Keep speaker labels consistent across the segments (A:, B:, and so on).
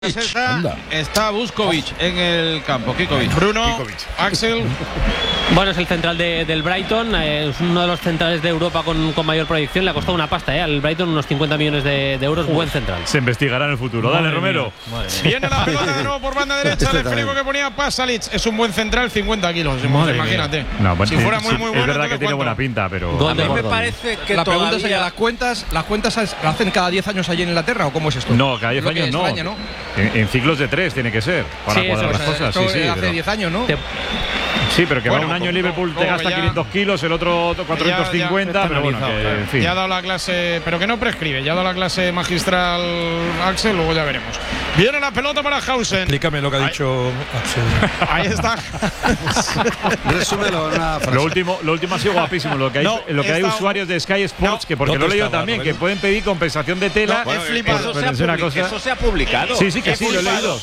A: Está Vuskovic en el campo. Kikovic.
B: Bruno, Axel.
C: Bueno, es el central del Brighton, es uno de los centrales de Europa con mayor proyección. Le ha costado una pasta al Brighton, unos 50 millones de euros. Buen central.
D: Se investigará en el futuro. Dale, Romero.
A: Viene la pelota de nuevo por banda derecha del frigo que ponía Pasalic. Es un buen central, 50 kilos. Imagínate.
D: No,
A: si fuera muy bueno.
D: Es verdad que tiene buena pinta, pero.
E: A mí me parece que
B: la pregunta es: ¿las cuentas hacen cada 10 años allí en Inglaterra o cómo es esto?
D: No, cada 10 años no.
B: España, ¿no?
D: En ciclos de 3 tiene que ser para cuadrar las cosas. Sí,
B: hace 10 años, ¿no?
D: Sí, pero que va un año en Liverpool te gasta 500 kilos, el otro 450, pero bueno, que, en fin.
A: Ya ha dado la clase, pero que no prescribe, ya ha dado la clase magistral Axel, luego ya veremos. Viene la pelota para Hausen.
F: Explícame lo que ha dicho Axel.
A: Ahí está.
G: Resúmelo en una frase.
D: Lo último ha sido guapísimo, lo que hay usuarios de Sky Sports, que porque lo he leído también, que pueden pedir compensación de tela.
A: He flipado.
E: Eso se ha publicado.
D: Sí, que sí, lo he leído.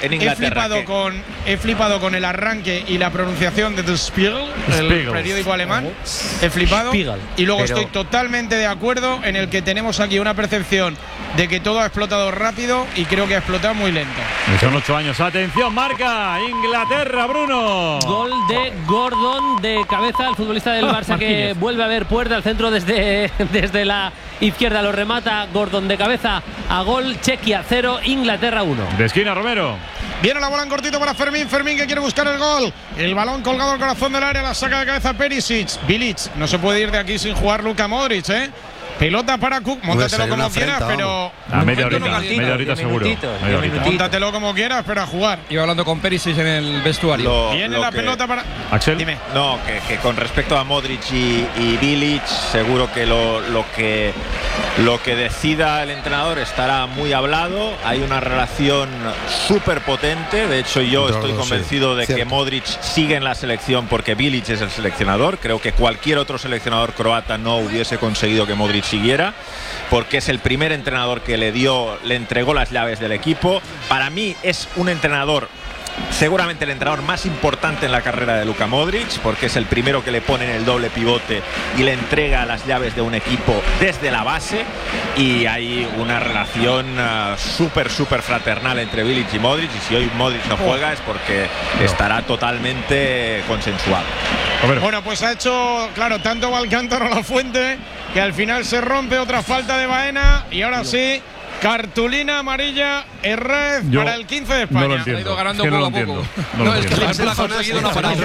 A: He flipado con el arranque y la pronunciación de Der Spiegel, el periódico alemán. He flipado. Y luego estoy totalmente de acuerdo en el que tenemos aquí una percepción de que todo ha explotado rápido y creo que ha explotado muy lento.
D: Son 8 años. Atención, marca Inglaterra, Bruno.
C: Gol de Gordon de cabeza, el futbolista del Barça que vuelve a ver puerta al centro desde la izquierda. Lo remata Gordon de cabeza a gol. Chequia 0, Inglaterra 1.
D: De esquina, Romero.
A: Viene la bola en cortito para Fermín que quiere buscar el gol. El balón colgado al corazón del área, la saca de cabeza Perisic. Bilic, no se puede ir de aquí sin jugar Luka Modric, Pelota para Cook, móntatelo como quieras, pero.
D: Media horita seguro.
A: Móntatelo como quieras, pero a jugar.
B: Iba hablando con Perisic en el vestuario.
A: Viene la pelota para.
D: Axel.
A: Dime.
E: No, que con respecto a Modric y Bilic, seguro que lo que decida el entrenador estará muy hablado. Hay una relación súper potente. De hecho, yo estoy convencido de que Modric sigue en la selección porque Bilic es el seleccionador. Creo que cualquier otro seleccionador croata no hubiese conseguido que Modric siguiera, porque es el primer entrenador que le entregó las llaves del equipo. Para mí es un entrenador, seguramente el entrenador más importante en la carrera de Luka Modric, porque es el primero que le pone en el doble pivote y le entrega las llaves de un equipo desde la base, y hay una relación súper fraternal entre Bilic y Modric, y si hoy Modric no juega es porque estará totalmente consensuado.
A: Bueno, pues ha hecho, claro, tanto Alcántara a la fuente que al final se rompe. Otra falta de Baena y ahora sí, cartulina amarilla Herrez para el 15 de España.
D: No lo entiendo.
B: Ha ido ganando
D: es que
B: poco
D: no
B: a
D: lo
B: poco.
D: entiendo.
B: No, es que el ha conseguido una parada.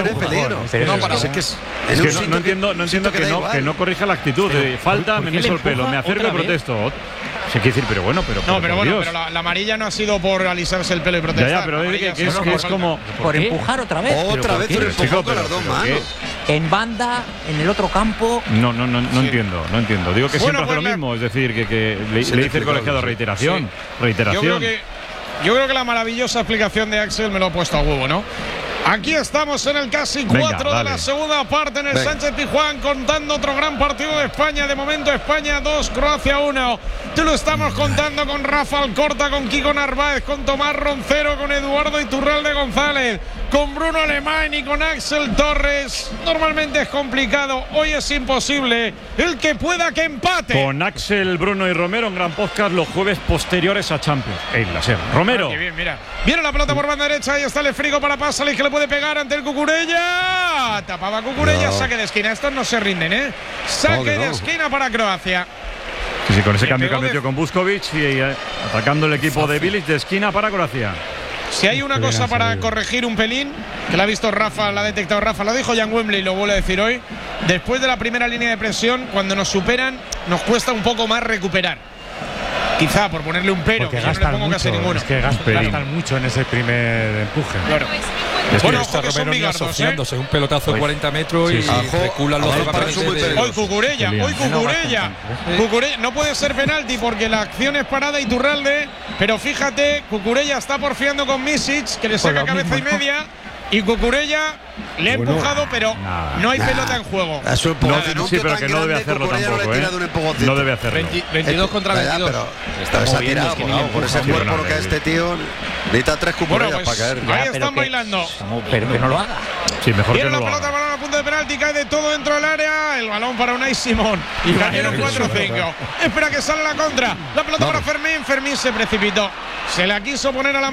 D: Que no corrija la actitud. Falta, me meso el pelo, me acerco y protesto. Sí, quiere decir, pero bueno,
A: pero la amarilla no ha sido por alisarse el pelo y protestar.
D: Ya, pero es como
H: por empujar otra vez.
G: Otra vez por empujón con las dos manos.
H: En banda, en el otro campo.
D: No entiendo. Digo que siempre hace lo mismo, es decir, que le dice el colegiado reiteración.
A: Yo creo que la maravillosa explicación de Axel me lo ha puesto a huevo, ¿no? Aquí estamos en el casi 4 de la segunda parte en el Sánchez Pizjuán, contando otro gran partido de España. De momento España 2, Croacia 1. Te lo estamos contando con Rafa Alcorta, con Kiko Narváez, con Tomás Roncero, con Eduardo Iturralde González, con Bruno Alemán y con Axel Torres. Normalmente es complicado, hoy es imposible. El que pueda que empate.
D: Con Axel, Bruno y Romero, un gran podcast los jueves posteriores a Champions. En la SER. Romero.
A: Qué bien, mira. Viene la pelota por banda derecha, ahí está el frigo para Pasalic, que le puede pegar ante el Cucurella. Tapaba Cucurella, saque de esquina. Estos no se rinden, Saque de esquina para Croacia.
D: Sí, con ese cambio que ha metido con Vuskovic y atacando el equipo de Bilic, de esquina para Croacia.
A: Si hay una cosa para corregir un pelín, que la ha visto Rafa, la ha detectado Rafa, lo dijo Jan Wembley y lo vuelve a decir hoy, después de la primera línea de presión, cuando nos superan, nos cuesta un poco más recuperar. Quizá por ponerle un pero, que yo no le pongo casi ninguno.
F: Es que gastan mucho en ese primer empuje.
A: Claro.
F: Bueno, está Romero ni asociándose, un pelotazo de 40 metros y reculan los jugadores.
A: Hoy Cucurella. Cucurella. No puede ser penalti porque la acción es parada y Iturralde, pero fíjate, Cucurella está porfiando con Misic, que le saca cabeza y media. Y Cucurella le ha empujado, pero no hay pelota en juego.
D: Sí, pero que no debe hacerlo tampoco, No debe hacerlo.
B: 22 contra 22.
G: Pero se ha tirado por ese cuerpo lo que a este tío. Necesita 3 cucurellas para caer.
A: Ahí están bailando.
H: Pero que no lo haga.
D: Sí, mejor
A: Viene
D: que no
A: la
D: lo
A: pelota,
D: haga.
A: balón a punto de penalti, cae de todo dentro del área. El balón para Unai Simón. Y cayeron 4-5. Espera que sale la contra. La pelota para Fermín. Fermín se precipitó. Se la quiso poner a la